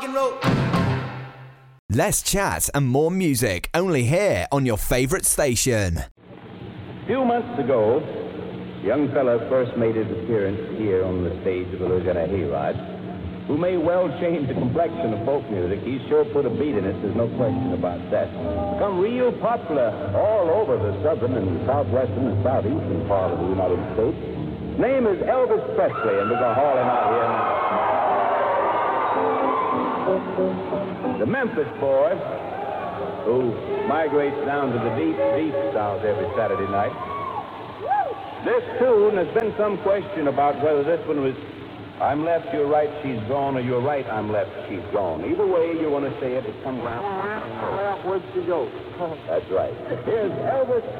Less chat and more music, only here on your favourite station. A few months ago, a young fella first made his appearance here on the stage of the Louisiana Hayride, who may well change the complexion of folk music. He's sure put a beat in it, there's no question about that. Become real popular all over the southern and southwestern and southeastern part of the United States. His name is Elvis Presley, and we're going to haul him out here now. The Memphis boy, who migrates down to the deep, deep South every Saturday night. This tune, there's been some question about whether this one was I'm left, you're right, she's gone, or you're right, I'm left, she's gone. Either way you want to say it, it comes around. Where'd she go? That's right. Here's Elvis